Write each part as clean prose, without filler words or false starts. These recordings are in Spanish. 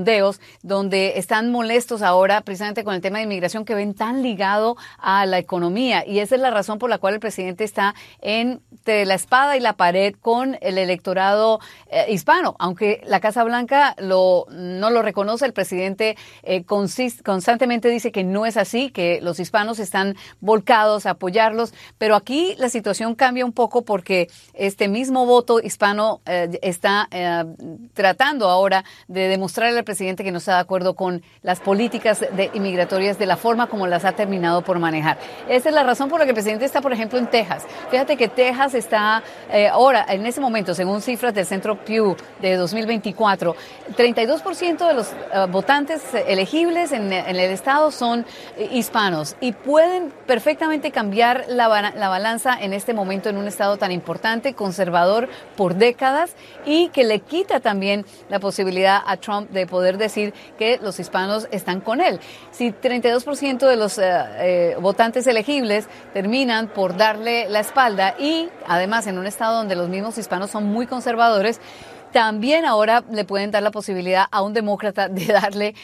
sondeos donde están molestos ahora precisamente con el tema de inmigración que ven tan ligado a la economía. Y esa es la razón por la cual el presidente está entre la espada y la pared con el electorado hispano. Aunque la Casa Blanca no lo reconoce, el presidente constantemente dice que no es así, que los hispanos están volcados a apoyarlos. Pero aquí la situación cambia un poco porque este mismo voto hispano está tratando ahora de demostrarle al presidente que no está de acuerdo con las políticas inmigratorias de la forma como las ha terminado por manejar. Esa es la razón por la que el presidente está, por ejemplo, en Texas. Fíjate que Texas está ahora, en ese momento, según cifras del Centro Pew de 2024, 32% de los votantes elegibles en el estado son hispanos y pueden perfectamente cambiar la balanza en este momento en un estado tan importante, conservador por décadas, y que le quita también la posibilidad a Trump de poder decir que los hispanos están con él. Si 32% de los votantes elegibles terminan por darle la espalda y además en un estado donde los mismos hispanos son muy conservadores, también ahora le pueden dar la posibilidad a un demócrata de darle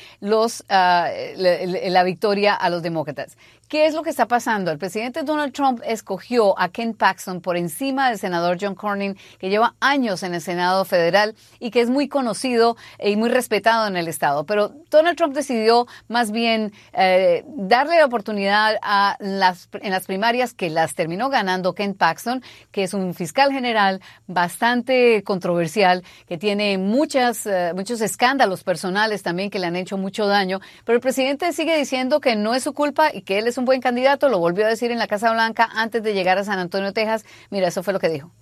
la victoria a los demócratas. ¿Qué es lo que está pasando? El presidente Donald Trump escogió a Ken Paxton por encima del senador John Cornyn, que lleva años en el Senado federal y que es muy conocido y muy respetado en el estado. Pero Donald Trump decidió más bien darle la oportunidad en las primarias, que las terminó ganando Ken Paxton, que es un fiscal general bastante controversial, que tiene muchos escándalos personales también que le han hecho mucho daño. Pero el presidente sigue diciendo que no es su culpa y que él es un buen candidato. Lo volvió a decir en la Casa Blanca antes de llegar a San Antonio, Texas. Mira, eso fue lo que dijo.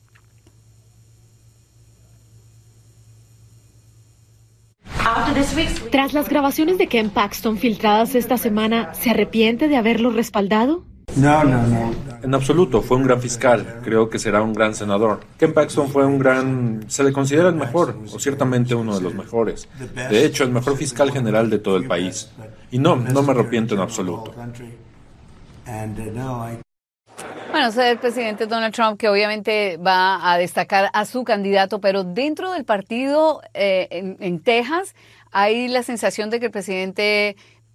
Tras las grabaciones de Ken Paxton filtradas esta semana, ¿se arrepiente de haberlo respaldado? No. En absoluto, fue un gran fiscal. Creo que será un gran senador. Ken Paxton se le considera el mejor, o ciertamente uno de los mejores. De hecho, el mejor fiscal general de todo el país. Y no me arrepiento en absoluto. Bueno, es el presidente Donald Trump que obviamente va a destacar a su candidato, pero dentro del partido en Texas hay la sensación de que el presidente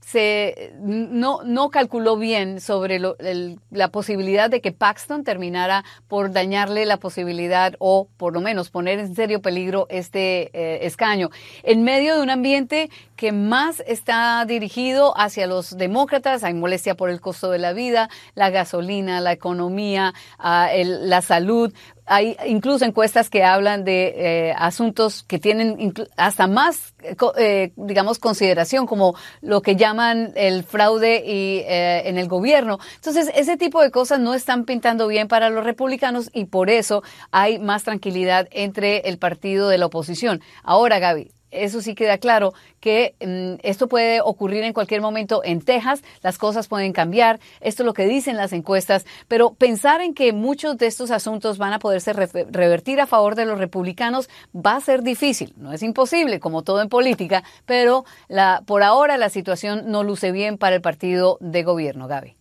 no calculó bien sobre la posibilidad de que Paxton terminara por dañarle la posibilidad o por lo menos poner en serio peligro este escaño. En medio de un ambiente que más está dirigido hacia los demócratas, hay molestia por el costo de la vida, la gasolina, la economía, la salud. Hay incluso encuestas que hablan de asuntos que tienen hasta más, digamos, consideración, como lo que llaman el fraude en el gobierno. Entonces, ese tipo de cosas no están pintando bien para los republicanos y por eso hay más tranquilidad entre el partido de la oposición. Ahora, Gaby, eso sí queda claro que esto puede ocurrir en cualquier momento en Texas, las cosas pueden cambiar, esto es lo que dicen las encuestas, pero pensar en que muchos de estos asuntos van a poderse revertir a favor de los republicanos va a ser difícil, no es imposible, como todo en política, pero por ahora la situación no luce bien para el partido de gobierno, Gaby.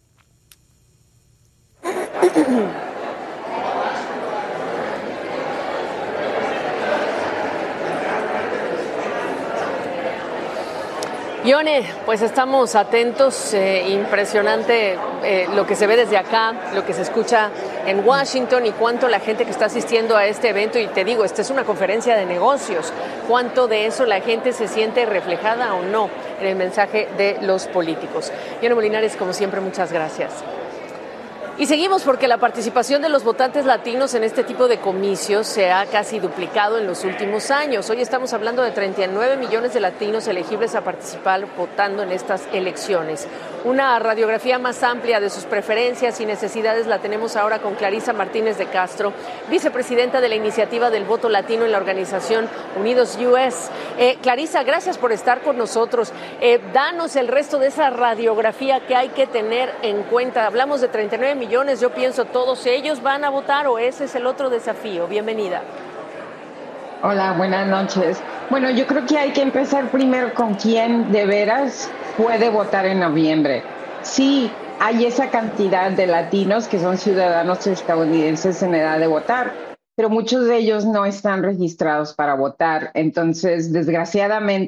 Ione, pues estamos atentos, impresionante lo que se ve desde acá, lo que se escucha en Washington y cuánto la gente que está asistiendo a este evento, y te digo, esta es una conferencia de negocios, cuánto de eso la gente se siente reflejada o no en el mensaje de los políticos. Ione Molinares, como siempre, muchas gracias. Y seguimos porque la participación de los votantes latinos en este tipo de comicios se ha casi duplicado en los últimos años. Hoy estamos hablando de 39 millones de latinos elegibles a participar votando en estas elecciones. Una radiografía más amplia de sus preferencias y necesidades la tenemos ahora con Clarisa Martínez de Castro, vicepresidenta de la iniciativa del voto latino en la organización Unidos US. Clarisa, gracias por estar con nosotros. Danos el resto de esa radiografía que hay que tener en cuenta. Hablamos de 39 millones, yo pienso, ¿todos ellos van a votar o ese es el otro desafío? Bienvenida. Hola, buenas noches. Bueno, yo creo que hay que empezar primero con quién de veras puede votar en noviembre. Sí, hay esa cantidad de latinos que son ciudadanos estadounidenses en edad de votar, pero muchos de ellos no están registrados para votar. Entonces, desgraciadamente,